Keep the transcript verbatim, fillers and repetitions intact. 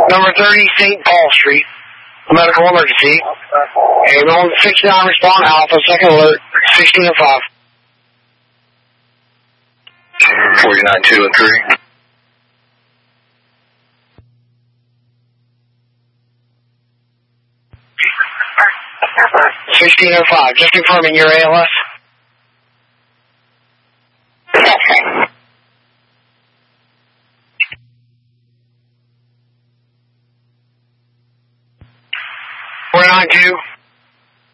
Number thirty, Saint Paul Street. Medical emergency. Ambulance sixty-nine, respond Alpha, second alert, sixteen and five. forty-nine, two and three. sixteen and five, just confirming your A L S. four nine two.